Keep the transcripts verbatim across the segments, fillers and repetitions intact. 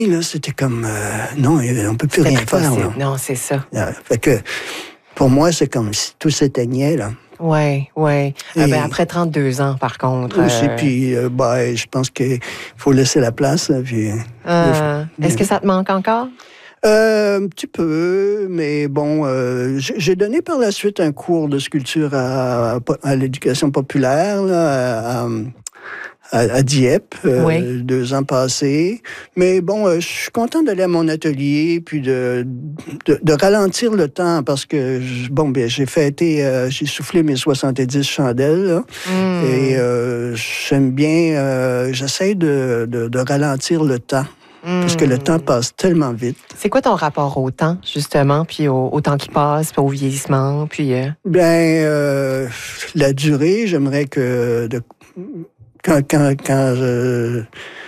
là, c'était comme... Euh, non, on peut plus c'était rien faire. Là. Non, c'est ça. Euh, fait que, pour moi, c'est comme si tout s'éteignait, là. Oui, oui. Euh, ben, après trente-deux ans, par contre. Aussi, euh... puis euh, ben, je pense qu'il faut laisser la place. Là, puis, euh, est-ce que ça te manque encore? Euh, un petit peu, mais bon, euh, j'ai donné par la suite un cours de sculpture à, à, à l'éducation populaire, là, à, à, à Dieppe, euh, oui. deux ans passés. Mais bon, euh, je suis content d'aller à mon atelier, puis de, de, de ralentir le temps, parce que, bon, bien, j'ai fêté, euh, j'ai soufflé mes soixante-dix chandelles, là, mm. et euh, j'aime bien, euh, j'essaie de, de, de ralentir le temps. Parce que le temps passe tellement vite. C'est quoi ton rapport au temps, justement, puis au, au temps qui passe, puis au vieillissement, puis... Euh... Bien, euh, la durée, j'aimerais que... De, quand quand, quand je,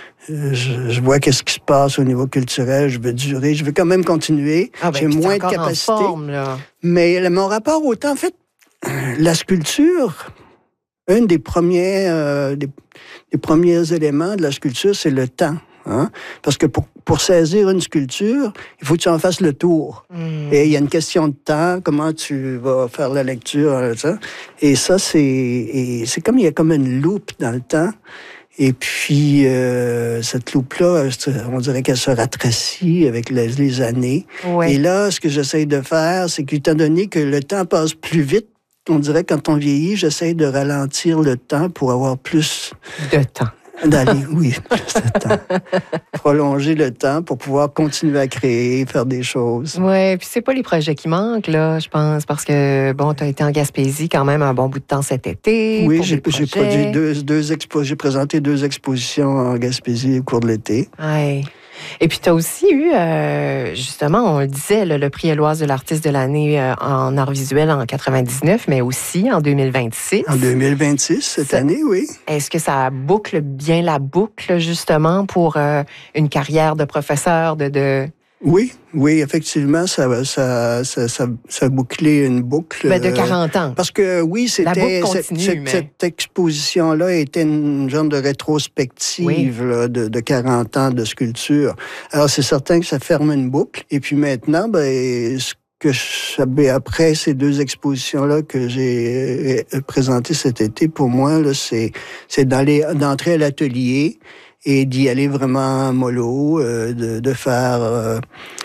je, je vois qu'est-ce qui se passe au niveau culturel, je veux durer, je veux quand même continuer. Ah ben, j'ai moins de capacité. En forme, là. Mais le, mon rapport au temps, en fait, la sculpture, un des premiers, euh, des, des premiers éléments de la sculpture, c'est le temps. Hein? Parce que pour, pour saisir une sculpture, il faut que tu en fasses le tour. Mm. Et il y a une question de temps, comment tu vas faire la lecture, ça. Et ça, c'est, et c'est comme il y a comme une loupe dans le temps. Et puis, euh, cette loupe-là, on dirait qu'elle se rétrécit avec les, les années. Ouais. Et là, ce que j'essaie de faire, c'est qu'étant donné que le temps passe plus vite, on dirait quand on vieillit, j'essaie de ralentir le temps pour avoir plus... de temps. D'aller, oui, plus de temps. Prolonger le temps pour pouvoir continuer à créer, faire des choses. Oui, puis c'est pas les projets qui manquent, là, je pense, parce que, bon, tu as été en Gaspésie quand même un bon bout de temps cet été. Oui, j'ai, j'ai produit deux, deux expos, j'ai présenté deux expositions en Gaspésie au cours de l'été. Oui. Et puis, tu as aussi eu, euh, justement, on le disait, là, le prix Éloise de l'artiste de l'année euh, en art visuel en quatre-vingt-dix-neuf, mais aussi en deux mille vingt-six. En deux mille vingt-six, cette ça, année, oui. Est-ce que ça boucle bien la boucle, justement, pour euh, une carrière de professeur de... de... Oui, oui, effectivement, ça, ça, ça, ça, ça a bouclé une boucle. Ben de quarante ans. Parce que, oui, c'était... Continue, cette, mais... cette exposition-là était une genre de rétrospective oui. là, de, de quarante ans de sculpture. Alors, c'est certain que ça ferme une boucle. Et puis maintenant, ben, ce que je, après ces deux expositions-là que j'ai présentées cet été, pour moi, là, c'est, c'est d'aller, d'entrer à l'atelier et d'y aller vraiment mollo, euh, de, de faire, euh,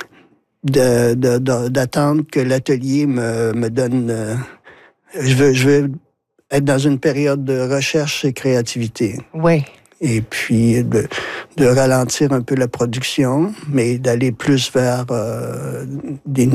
de, de, de, d'attendre que l'atelier me, me donne... Euh, je veux, je veux être dans une période de recherche et créativité. Oui. Et puis de, de ralentir un peu la production, mais d'aller plus vers euh, des...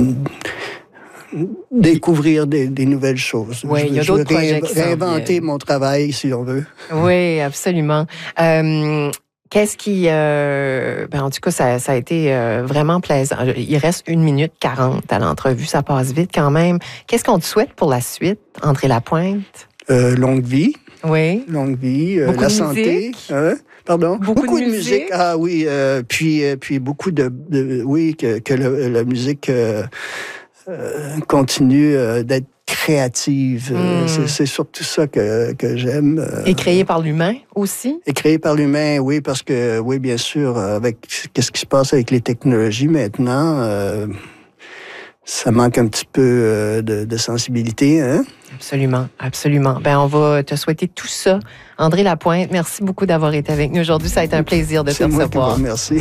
découvrir des, des nouvelles choses. Oui, je, il y a je d'autres veux projets réinv- qui réinventer mon travail, si on veut. Oui, absolument. Euh, qu'est-ce qui... Euh, ben en tout cas, ça, ça a été euh, vraiment plaisant. Il reste une minute quarante à l'entrevue. Ça passe vite quand même. Qu'est-ce qu'on te souhaite pour la suite, André Lapointe? Euh, longue vie. Oui. Longue vie. Euh, la santé. Hein? Pardon? Beaucoup, beaucoup de, de musique. musique. Ah oui. Euh, puis, euh, puis beaucoup de... de oui, que, que le, la musique... Euh, Euh, continue euh, d'être créative. Mm. C'est, c'est surtout ça que, que j'aime. Euh, Et créée par l'humain aussi? Et créée par l'humain, oui, parce que, oui, bien sûr, avec qu'est-ce qui se passe avec les technologies maintenant, euh, ça manque un petit peu euh, de, de sensibilité, hein? Absolument, absolument. Ben, on va te souhaiter tout ça. André Lapointe, merci beaucoup d'avoir été avec nous aujourd'hui. Ça a été un plaisir de te recevoir. C'est moi qui vous remercie.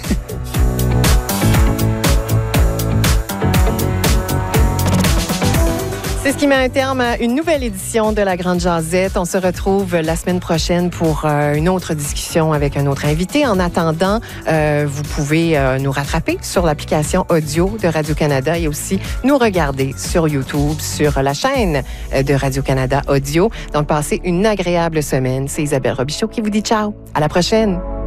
C'est ce qui met un terme à une nouvelle édition de La Grande Jazette. On se retrouve la semaine prochaine pour euh, une autre discussion avec un autre invité. En attendant, euh, vous pouvez euh, nous rattraper sur l'application audio de Radio-Canada et aussi nous regarder sur YouTube, sur la chaîne de Radio-Canada Audio. Donc, passez une agréable semaine. C'est Isabelle Robichaud qui vous dit ciao. À la prochaine.